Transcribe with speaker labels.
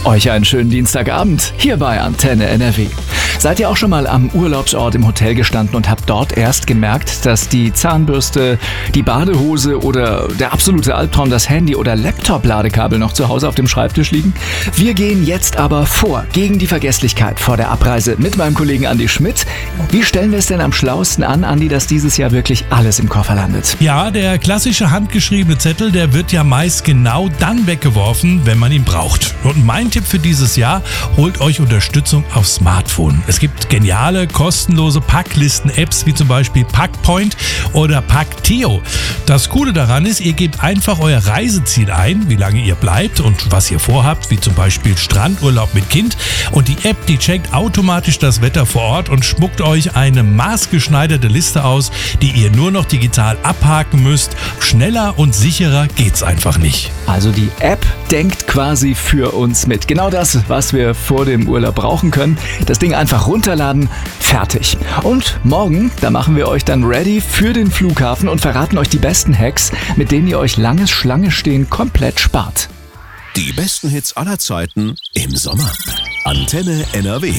Speaker 1: Euch einen schönen Dienstagabend hier bei Antenne NRW. Seid ihr auch schon mal am Urlaubsort im Hotel gestanden und habt dort erst gemerkt, dass die Zahnbürste, die Badehose oder der absolute Albtraum, das Handy oder Laptop-Ladekabel noch zu Hause auf dem Schreibtisch liegen? Wir gehen jetzt aber vor gegen die Vergesslichkeit vor der Abreise mit meinem Kollegen Andi Schmidt. Wie stellen wir es denn am schlauesten an, Andi, dass dieses Jahr wirklich alles im Koffer landet?
Speaker 2: Ja, der klassische handgeschriebene Zettel, der wird ja meist genau dann weggeworfen, wenn man ihn braucht. Und mein Tipp für dieses Jahr: holt euch Unterstützung aufs Smartphone. Es gibt geniale, kostenlose Packlisten-Apps wie zum Beispiel Packpoint oder Packteo. Das Coole daran ist, ihr gebt einfach euer Reiseziel ein, wie lange ihr bleibt und was ihr vorhabt, wie zum Beispiel Strandurlaub mit Kind. Und die App, die checkt automatisch das Wetter vor Ort und spuckt euch eine maßgeschneiderte Liste aus, die ihr nur noch digital abhaken müsst. Schneller und sicherer geht's einfach nicht.
Speaker 1: Also die App denkt quasi für uns mit. Genau das, was wir vor dem Urlaub brauchen können. Das Ding einfach runterladen, fertig. Und morgen, da machen wir euch dann ready für den Flughafen und verraten euch die besten Hacks, mit denen ihr euch langes Schlange-Stehen komplett spart.
Speaker 3: Die besten Hits aller Zeiten im Sommer. Antenne NRW.